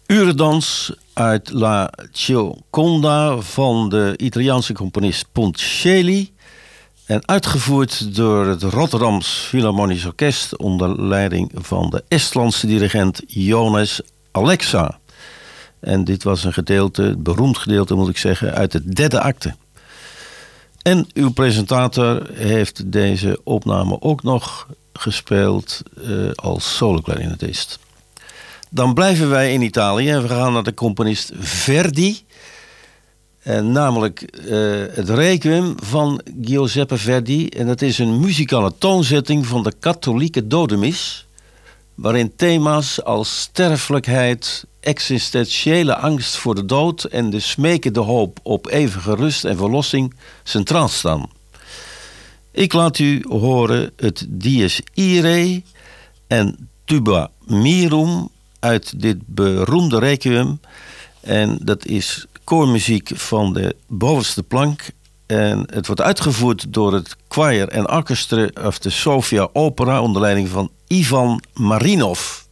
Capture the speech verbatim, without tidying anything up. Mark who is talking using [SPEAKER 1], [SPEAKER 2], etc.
[SPEAKER 1] Uredans uit La Gioconda van de Italiaanse componist Ponchielli en uitgevoerd door het Rotterdams Philharmonisch Orkest onder leiding van de Estlandse dirigent Jonas Alexa. En dit was een gedeelte, een beroemd gedeelte moet ik zeggen, uit het derde acte. En uw presentator heeft deze opname ook nog gespeeld uh, als solo-clarinetist. Dan blijven wij in Italië en we gaan naar de componist Verdi. En namelijk uh, het Requiem van Giuseppe Verdi. En dat is een muzikale toonzetting van de katholieke dodemis, waarin thema's als sterfelijkheid, existentiële angst voor de dood en de smekende hoop op eeuwige rust en verlossing centraal staan. Ik laat u horen het Dies Irae en Tuba Mirum uit dit beroemde requiem. En dat is koormuziek van de bovenste plank. En het wordt uitgevoerd door het choir en orchestra of de Sofia Opera onder leiding van Ivan Marinov.